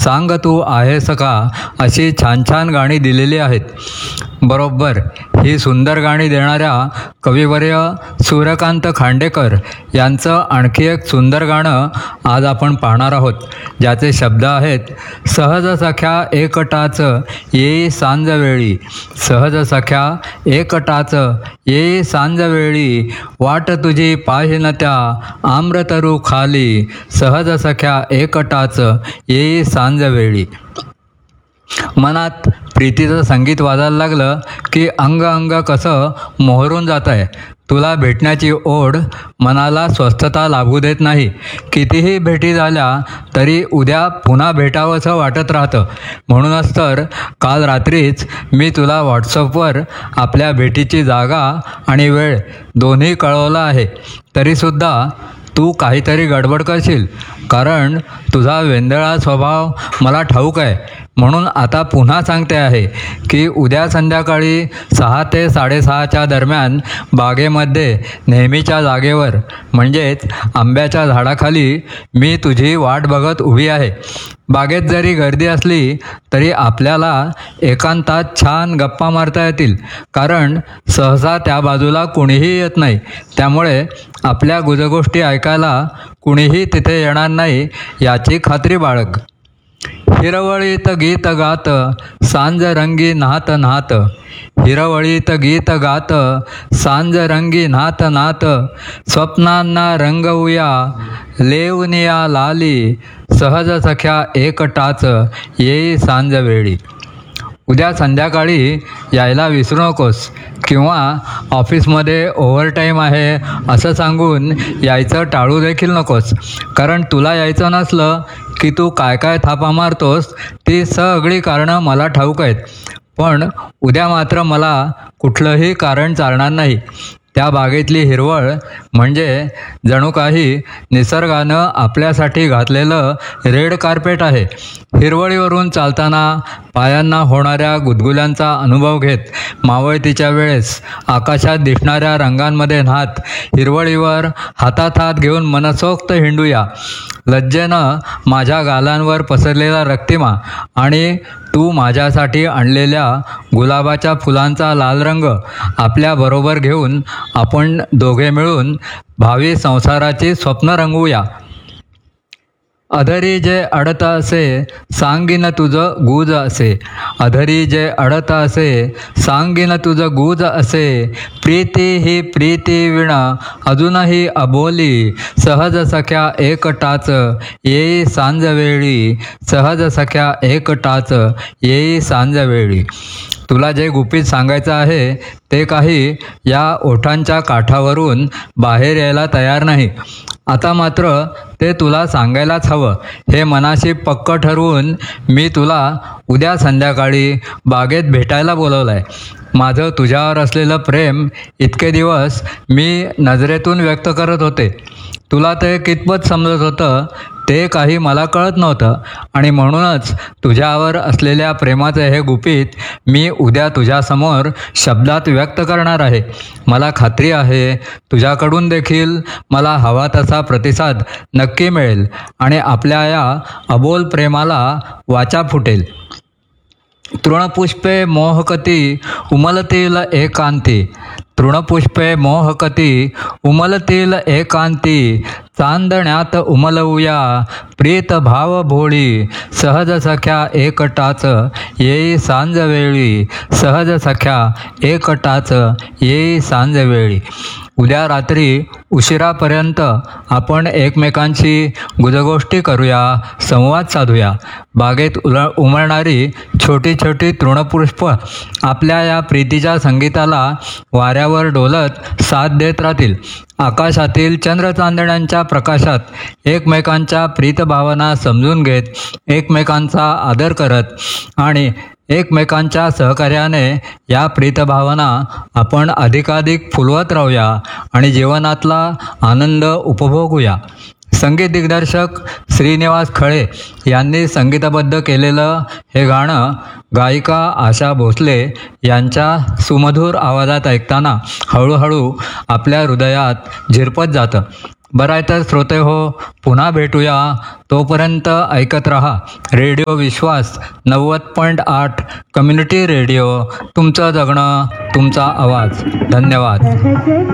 सांग तू आहेस का अशी छान छान गाणी दिलेली आहेत. बरोबर ही सुंदर गाणी देणाऱ्या कविवर्य सूर्यकांत खांडेकर यांचं आणखी एक सुंदर गाणं आज आपण पाहणार आहोत, ज्याचे शब्द आहेत. सहज सख्या एकटाच येई सांजवेळी, सहज सख्या एकटाच येई सांजवेळी, वाट तुझी पाहिन त्या आम्रतरू खाली, सहज सख्या एकटाच येई सांजवेळी. मनात प्रीतीचं संगीत वाजायला लागलं की अंग अंग कसं मोहरून जात आहे. तुला भेटण्याची ओढ मनाला स्वस्थता लाभू देत नाही. कितीही भेटी झाल्या तरी उद्या पुन्हा भेटावंसं वाटत राहतं. म्हणूनच तर काल रात्रीच मी तुला व्हॉट्सअपवर आपल्या भेटीची जागा आणि वेळ दोन्ही कळवलं आहे. तरीसुद्धा तू काहीतरी गडबड करशील, कारण तुझा वेंदळा स्वभाव मला ठाऊक आहे. म्हणून आता पुन्हा सांगते आहे की उद्या संध्याकाळी 6 ते 6:30च्या दरम्यान बागेमध्ये नेहमीच्या जागेवर म्हणजेच आंब्याच्या झाडाखाली मी तुझी वाट बघत उभी आहे. बागेत जरी गर्दी असली तरी आपल्याला एकांतात छान गप्पा मारता येतील, कारण सहसा त्या बाजूला कुणीही येत नाही. त्यामुळे आपल्या गुजगोष्टी ऐकायला कुणीही तिथे येणार नाही याची खात्री बाळग. हिरवळीत गीत गात सांज रंगी न्हात न्हात, हिरवळीत गीत गात सांज रंगी न्हात न्हात, स्वप्नांना रंगवूया लेवनिया लाली, सहज सख्या एकटाच येई सांजवेळी. उद्या संध्याकाळी यायला विसरू नकोस, किंवा ऑफिसमध्ये ओव्हरटाईम आहे असं सांगून यायचं टाळू देखील नकोस. कारण तुला यायचं नसलं की तू काय काय थापा मारतोस ती सगळी कारणं मला ठाऊक आहेत. पण उद्या मात्र मला कुठलंही कारण चालणार नाही. त्या बागेतली हिरवळ म्हणजे जणू काही निसर्गानं आपल्यासाठी घातलेलं रेड कार्पेट आहे. हिरवळीवरून चालताना पायांना होणाऱ्या गुदगुल्यांचा अनुभव घेत, मावळतीच्या वेळेस आकाशात दिसणाऱ्या रंगांमध्ये न्हात, हिरवळीवर हातात हात घेऊन मनसोक्त हिंडूया. लज्जेनं माझ्या गालांवर पसरलेला रक्तिमा आणि तू माझ्यासाठी आणलेल्या गुलाबाच्या फुलांचा लाल रंग आपल्याबरोबर घेऊन आपण दोघे मिळून भावी संसाराची स्वप्न रंगवूया. अधरी जे अडत असे सांगीन तुझं गुज असे, अधरी जे अडत असे सांगीन तुझं गुज असे, प्रीती ही प्रीती विण अजूनही अबोली, सहज सख्या एकटाच येई सांजवेळी, सहज सख्या एकटाच येई सांजवेळी. तुला जे गुपित सांगायचं आहे ते काही या ओठांच्या काठावरून बाहेर यायला तयार नाही. आता मात्र ते तुला सांगायलाच हवं. हे मनाशी पक्क ठरवून मी तुला उद्या संध्याकाळी बागेत भेटायला बोलवलं आहे. माझं तुझ्यावर असलेलं प्रेम इतके दिवस मी नजरेतून व्यक्त करत होते. तुला ते कितपत समजत होतं ते काही मला कळत नव्हतं, आणि म्हणूनच तुझ्यावर असलेल्या प्रेमाचे हे गुपित मी उद्या तुझ्यासमोर शब्दात व्यक्त करणार आहे. मला खात्री आहे तुझ्याकडून देखील मला हवा तसा प्रतिसाद नक्की मिळेल आणि आपल्या या अबोल प्रेमाला वाचा फुटेल. तृणपुष्पे मोहकती उमलतील एकांती, तृणपुष्पे मोहकती उमलतील एकांती, चांदण्यात उमलवूया प्रीत भाव भोळी, सहज सख्या एकटाच येई सांजवेळी, सहज सख्या एकटाच येई सांजवेळी. उद्या रात्री उशिरापर्यंत आपण एकमेकांशी गुजगोष्टी करूया, संवाद साधूया. बागेत उमलणारी छोटी छोटी तृणपुष्प आपल्या या प्रीतीच्या संगीताला वाऱ्यावर डोलत साथ देत राहतील. आकाशातील चंद्रचांदण्यांच्या प्रकाशात एकमेकांच्या प्रीतभावना समजून घेत, एकमेकांचा आदर करत आणि एकमेकांच्या सहकार्याने या प्रीतभावना आपण अधिकाधिक फुलवत राहूया आणि जीवनातला आनंद उपभोगूया. संगीत दिग्दर्शक श्रीनिवास खळे यांनी संगीतबद्ध केलेलं हे गाणं गायिका आशा भोसले यांच्या सुमधुर आवाजात ऐकताना हळूहळू आपल्या हृदयात झिरपत जातं. बरं आहे तर श्रोते हो, पुन्हा भेटूया. तोपर्यंत ऐकत रहा रेडिओ विश्वास 90.8 कम्युनिटी रेडिओ. तुमचं जगणं तुमचा आवाज. धन्यवाद.